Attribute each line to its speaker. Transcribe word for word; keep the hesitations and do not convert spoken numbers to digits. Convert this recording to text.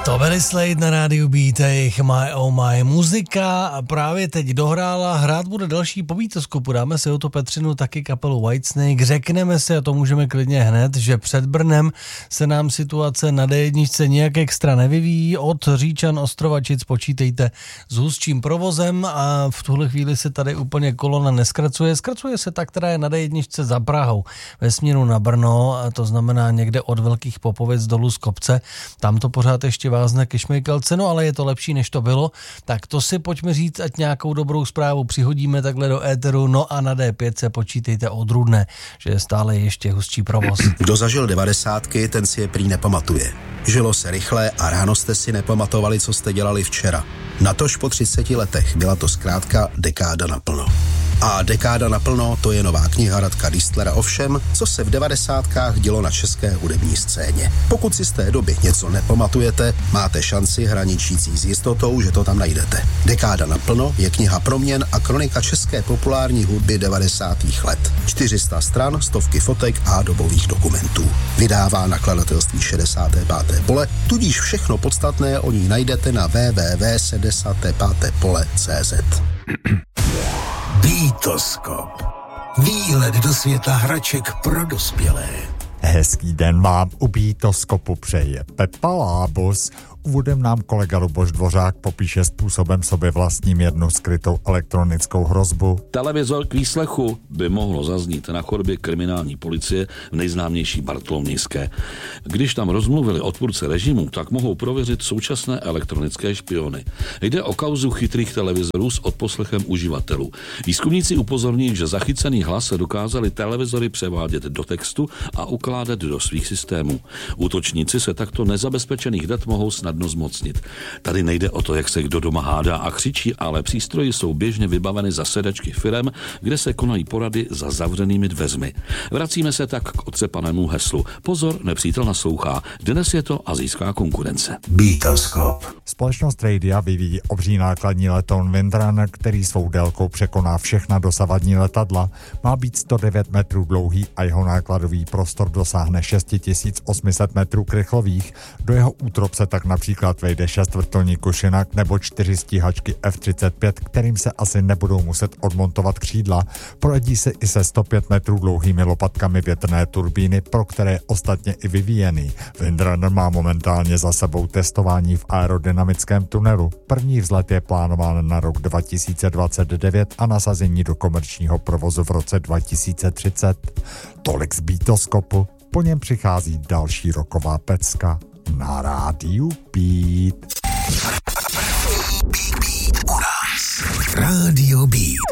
Speaker 1: To byli Slade na rádiu Beat, jejich My Oh My. Muzika právě teď dohrála, hrát bude další po Beatoskopu. Dáme si o to Petřinu, taky kapelu Whitesnake. Řekneme si, a to můžeme klidně hned, že před Brnem se nám situace na dé jedna nějak extra nevyvíjí. Od Říčan, Ostrovačic počítejte s hustším provozem a v tuhle chvíli se tady úplně kolona neskracuje. Zkracuje se ta, která je na dé jedna za Prahou ve směru na Brno, a to znamená někde od Velkých Popovic dolů z kopce. Tam to pořád ještě vázne ke Šmejkalce, no ale je to lepší, než to bylo. Tak to si pojďme říct, ať nějakou dobrou zprávu přihodíme takhle do éteru. No a na dé pět se počítejte od Rudné, že je stále ještě hustší provoz.
Speaker 2: Kdo zažil devadesátky, ten si je prý nepamatuje. Žilo se rychle a ráno jste si nepamatovali, co jste dělali včera. Natož po třiceti letech byla to zkrátka dekáda naplno. A dekáda naplno, to je nová kniha Radka Distlera o všem, co se v devadesátkách dělo na české hudební scéně. Pokud si z té doby něco nepamatujete, máte šanci hraničící s jistotou, že to tam najdete. Dekáda naplno je kniha proměn a kronika české populární hudby devadesátých let. čtyři sta stran, stovky fotek a dobových dokumentů. Vydává nakladatelství šedesáté páté pole, tudíž všechno podstatné o ní najdete na w w w tečka šedesáté páté pole tečka cé zet.
Speaker 3: Beatoskop. Výlet do světa hraček pro dospělé.
Speaker 4: Hezký den vám u Beatoskopu přeje Pepa Lábus. Úvodem nám kolega Luboš Dvořák popíše způsobem sobě vlastním jednu skrytou elektronickou hrozbu.
Speaker 5: Televizor k výslechu by mohlo zaznít na chodbě kriminální policie v nejznámější Bartolomějské. Když tam rozmluvili odpůrce režimu, tak mohou prověřit současné elektronické špiony. Jde o kauzu chytrých televizorů s odposlechem uživatelů. Výzkumníci upozorní, že zachycený hlas se dokázali televizory převádět do textu a ukládat do svých systémů. Útočníci se takto nezabezpečených dat mohou snadno zmocnit. Tady nejde o to, jak se kdo doma hádá a křičí, ale přístroji jsou běžně vybaveny za sedačky firem, kde se konají porady za zavřenými dveřmi. Vracíme se tak k otřepanému heslu. Pozor, nepřítel naslouchá. Dnes je to asijská konkurence.
Speaker 3: Beatoskop.
Speaker 4: Společnost Radia vyvíjí obří nákladní letoun Windrunner, který svou délkou překoná všechna dosavadní letadla. Má být sto devět metrů dlouhý a jeho nákladový prostor dosáhne šest tisíc osm set metrů krychlových. Do jeho útrop se tak například vejde šest vrtulníků Chinook nebo čtyři stíhačky F třicet pět, kterým se asi nebudou muset odmontovat křídla. Projedí se i se sto pět metrů dlouhými lopatkami větrné turbíny, pro které je ostatně i vyvíjený. Windrunner má momentálně za sebou testování v aerodynamickém tunelu. První vzlet je plánován na rok dva tisíce dvacet devět a nasazení do komerčního provozu v roce dva tisíce třicet. Tolik z Beatoskopu, po něm přichází další roková pecka na rádiu Beat.
Speaker 3: Beat, beat u nás. Rádio Beat.